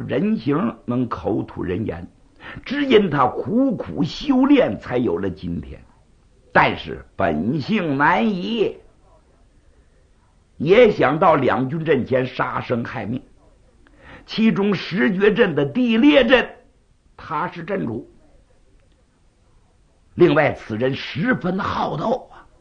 人形，能口吐人言，只因他苦苦修炼，才有了今天。但是本性难移，也想到两军阵前杀生害命，其中石绝阵的地裂阵，他是阵主。另外，此人十分好斗啊。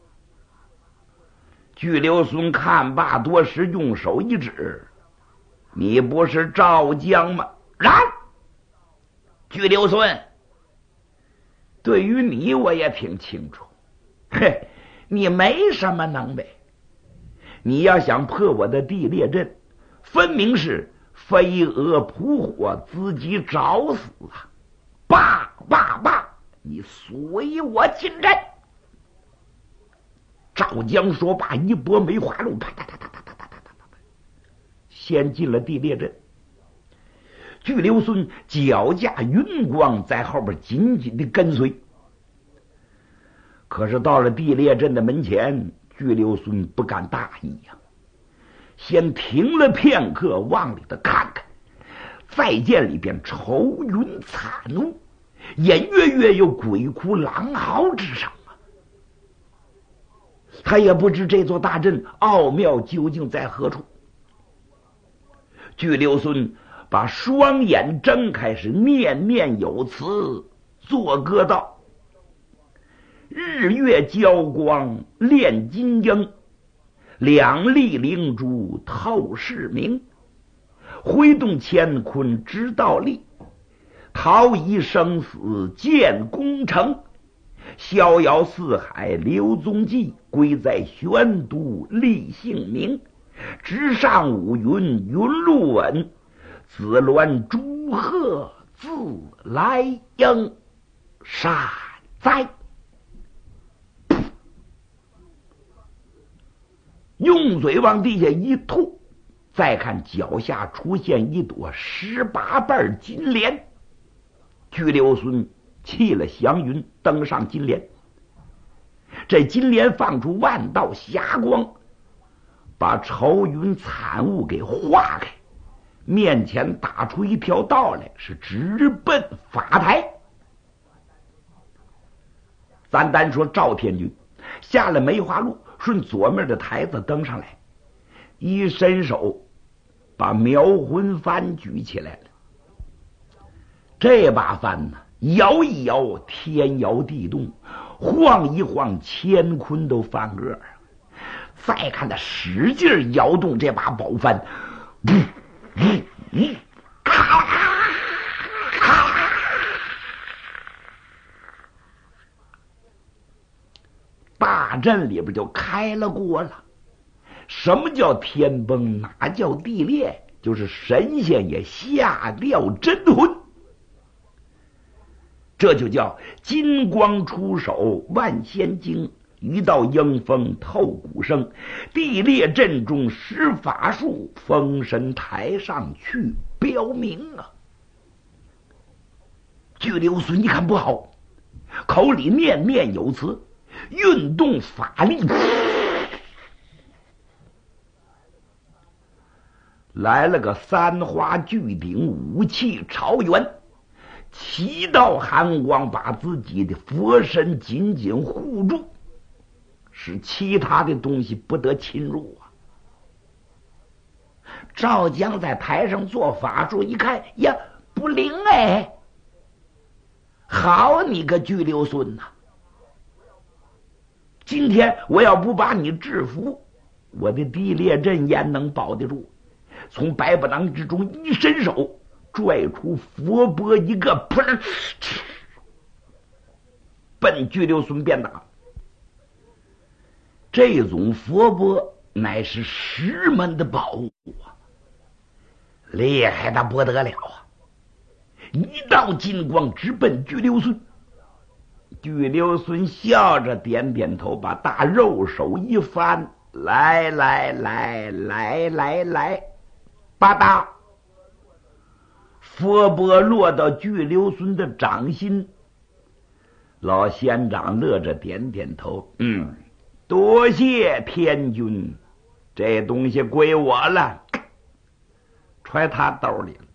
巨留孙看罢多时，用手一指：“你不是赵江吗？”然，巨留孙，对于你我也挺清楚，嘿，你没什么能耐。你要想破我的地裂阵，分明是飞蛾扑火，自己找死啊！罢罢罢，你随我进阵。赵江说罢，一拨梅花鹿，啪嗒嗒嗒嗒嗒嗒，先进了地裂阵。巨留孙脚架云光，在后边紧紧的跟随。可是到了地裂阵的门前，巨留孙不敢大意呀，先停了片刻，往里头看看，再见里边愁云惨雾，隐约约有鬼哭狼嚎之声啊！他也不知这座大阵奥妙究竟在何处。巨留孙把双眼睁开，是念念有词，作歌道：“日月交光炼金鹰，两粒灵珠透视明。挥动乾坤知道力，逃逸生死见功成。逍遥四海留踪迹，归在玄都立姓名。直上五云云路稳，紫鸾朱鹤自来应。善哉！”用嘴往地下一吐，再看脚下出现一朵18瓣金莲。巨留孙弃了祥云，登上金莲。这金莲放出万道霞光，把愁云惨雾给化开，面前打出一条道来，是直奔法台。咱单说赵天军下了梅花鹿，顺左面的台子登上来，一伸手把苗魂幡举起来了。这把幡呢，摇一摇天摇地动，晃一晃乾坤都翻个。再看他使劲摇动这把宝幡，大阵里边就开了锅了。什么叫天崩，哪叫地裂？就是神仙也吓掉真魂。这就叫金光出手万仙惊，一道阴风透骨声，地裂阵中施法术，封神台上去标明啊！巨留孙一看不好，口里念念有词，运动法力，来了个三花聚顶，武器朝元，7道寒光把自己的佛身紧紧护住，使其他的东西不得侵入啊！赵江在台上做法术，一看呀，不灵哎！好你个巨留孙呐！今天我要不把你制服，我的地裂阵焉能保得住？从百宝囊之中一伸手，拽出佛钵一个，扑啦，奔巨留孙便打。这种佛钵乃是石门的宝物啊，厉害的不得了啊！一道金光直奔巨留孙。巨留孙笑着点点头，把大肉手一翻，来来来来来来，吧嗒，佛钵落到巨留孙的掌心。老仙长乐着点点头，多谢天君，这东西归我了，揣他兜里了。